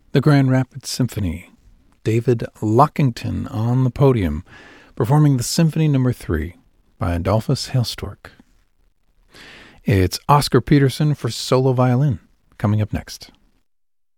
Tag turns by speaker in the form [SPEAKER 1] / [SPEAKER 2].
[SPEAKER 1] The Grand Rapids Symphony, David Lockington on the podium, performing the Symphony No. 3 by Adolphus Hailstork. It's Oscar Peterson for solo violin, coming up next.